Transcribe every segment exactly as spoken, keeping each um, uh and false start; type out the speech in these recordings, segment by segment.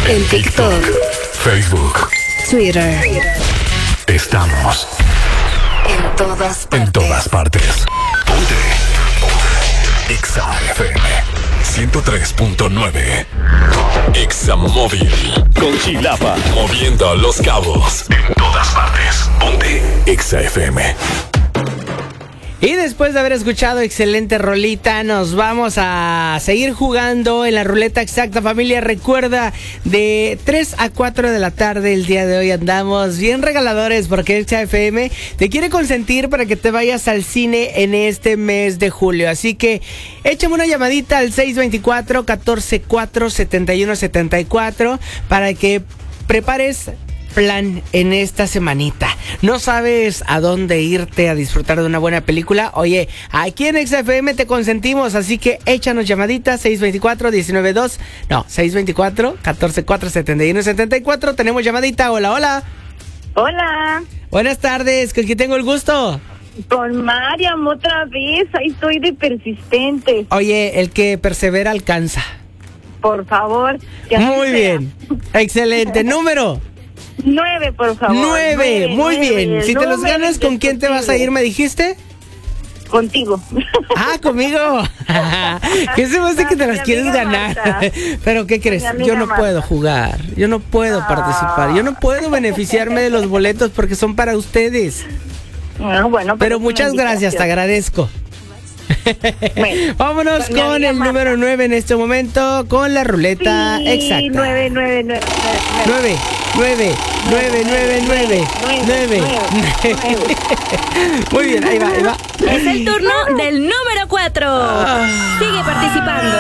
En TikTok, Facebook, Twitter. Estamos En todas partes. en todas partes. Ponte. Ponte. Exa F M ciento tres punto nueve. Exa Móvil. Con Chilapa. Moviendo los cabos. En todas partes. Ponte. Exa F M. Y después de haber escuchado excelente rolita, nos vamos a seguir jugando en la ruleta exacta, familia. Recuerda, de tres a cuatro de la tarde el día de hoy andamos bien regaladores, porque Exa F M te quiere consentir para que te vayas al cine en este mes de julio. Así que échame una llamadita al seis dos cuatro, uno cuatro cuatro, siete uno siete cuatro para que prepares plan en esta semanita. ¿No sabes a dónde irte a disfrutar de una buena película? Oye, aquí en Exa F M te consentimos, así que échanos llamadita seis dos cuatro, uno nueve dos, no, seis dos cuatro, uno cuatro cuatro, siete uno siete cuatro. Tenemos llamadita. Hola, hola. Hola, Buenas tardes, ¿con quién tengo el gusto? con Mariam otra vez, ahí estoy de persistente. Oye, el que persevera alcanza. Por favor. que así Muy sea. bien, excelente. Número Nueve, por favor. nueve, muy nueve, bien. Si te los número ganas, ¿con quién te vas a ir, me dijiste? Contigo. Ah, conmigo. ¿Qué se me hace que te las Mi quieres amiga ganar? Marta. Pero ¿qué crees? Mi amiga Yo no Marta. puedo jugar. Yo no puedo Ah. participar. Yo no puedo beneficiarme de los boletos porque son para ustedes. Ah, bueno, Pero es una muchas gracias, te invitación. agradezco. Bueno, Vámonos con mi con amiga el Marta. número nueve en este momento, con la ruleta Sí, exacta. nueve, nueve, nueve, Nueve, nueve, nueve, nueve, nueve, nueve. nueve. Muy bien, ahí va, ahí va. Es el turno del número cuatro. Sigue participando.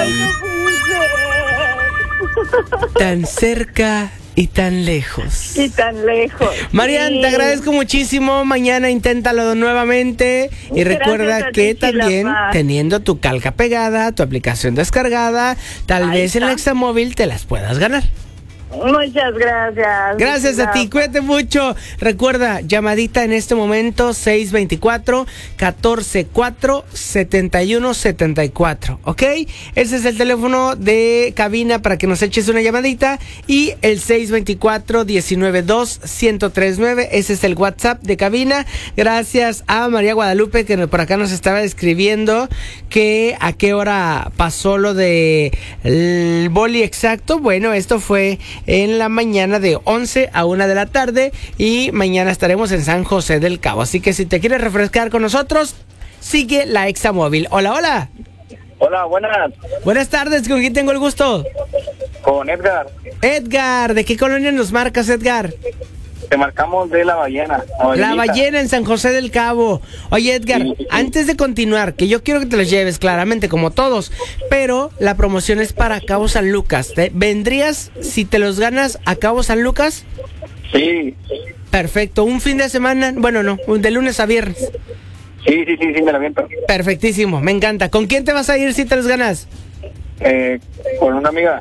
Tan cerca y tan lejos. Y tan lejos. Marian, Sí. te agradezco muchísimo. Mañana inténtalo nuevamente. Y Gracias recuerda a que ti, también, Chilapa. teniendo tu calca pegada, tu aplicación descargada, tal Ahí vez en está. el Exa Móvil te las puedas ganar. Muchas gracias. Gracias a ti, Chilapa. cuídate mucho. Recuerda, llamadita en este momento, seis dos cuatro, uno cuatro cuatro, siete uno siete cuatro, ¿ok? Ese es el teléfono de cabina para que nos eches una llamadita. Y el seis dos cuatro, uno nueve dos, uno cero tres nueve, ese es el WhatsApp de cabina. Gracias a María Guadalupe, que por acá nos estaba escribiendo que a qué hora pasó lo de el boli exacto. Bueno, esto fue en la mañana de once a una de la tarde y mañana estaremos en San José del Cabo. Así que si te quieres refrescar con nosotros, sigue la Exa Móvil. Hola, hola. Hola, buenas. Buenas tardes, ¿con quién tengo el gusto? Con Edgar. Edgar, ¿de qué colonia nos marcas, Edgar? Te marcamos de La Ballena. La Ballena en San José del Cabo. Oye, Edgar, Sí, sí. antes de continuar, que yo quiero que te los lleves claramente como todos, pero la promoción es para Cabo San Lucas. ¿Te- ¿Vendrías si te los ganas a Cabo San Lucas? Sí, Perfecto, un fin de semana, bueno, no, un de lunes a viernes. sí, sí, sí, sí, me la aviento. Perfectísimo, me encanta. ¿Con quién te vas a ir si te los ganas? Eh, con una amiga.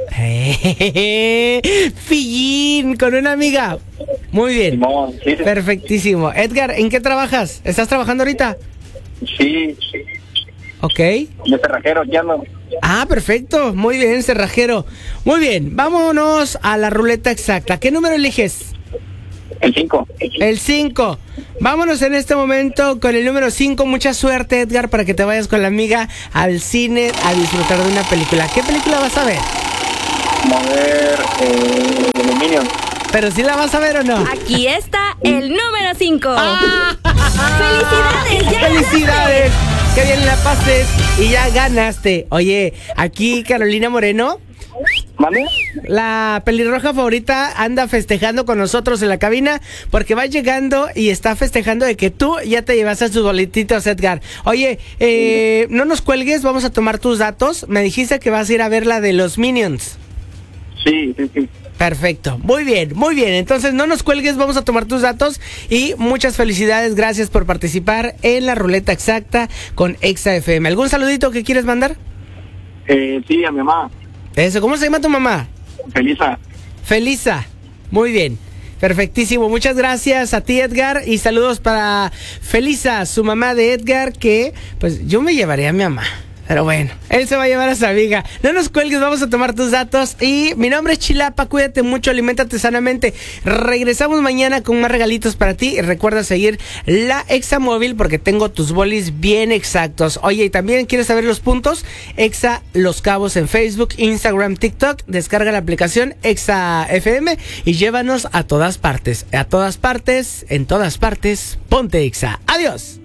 Fillín, con una amiga. Muy bien. Simón, sí, sí, Perfectísimo. Edgar, ¿en qué trabajas? ¿Estás trabajando ahorita? sí, sí. Ok. De cerrajero, aquí ando. Ah, perfecto. Muy bien, cerrajero. Muy bien, vámonos a la ruleta exacta. ¿Qué número eliges? El cinco. El cinco. Vámonos en este momento con el número cinco. Mucha suerte, Edgar, para que te vayas con la amiga al cine a disfrutar de una película. ¿Qué película vas a ver? Vamos a ver eh, los Minions. ¿Pero sí la vas a ver o no? Aquí está el número cinco. ¡Ah! ¡Felicidades! ¡Ya ¡Felicidades! ¡Que bien la pases! Y ya ganaste. Oye, aquí Carolina Moreno, ¿Mande? la pelirroja favorita, anda festejando con nosotros en la cabina porque va llegando y está festejando de que tú ya te llevaste sus boletitos, Edgar. Oye, eh, no nos cuelgues, vamos a tomar tus datos. Me dijiste que vas a ir a ver la de los Minions. Sí, sí, sí. Perfecto, muy bien, muy bien. Entonces no nos cuelgues, vamos a tomar tus datos y muchas felicidades, gracias por participar en la ruleta exacta con Exa F M. ¿Algún saludito que quieres mandar? Eh, sí, a mi mamá. Eso, ¿cómo se llama tu mamá? Felisa. Felisa, muy bien. Perfectísimo, muchas gracias a ti, Edgar, y saludos para Felisa, su mamá de Edgar, que pues yo me llevaría a mi mamá. Pero bueno, él se va a llevar a su amiga. No nos cuelgues, vamos a tomar tus datos. Y mi nombre es Chilapa, cuídate mucho, aliméntate sanamente. Regresamos mañana con más regalitos para ti. Y recuerda seguir la Exa Móvil porque tengo tus bolis bien exactos. Oye, y también quieres saber los puntos. Exa Los Cabos en Facebook, Instagram, TikTok. Descarga la aplicación Exa F M y llévanos a todas partes. A todas partes, en todas partes, ponte Exa. Adiós.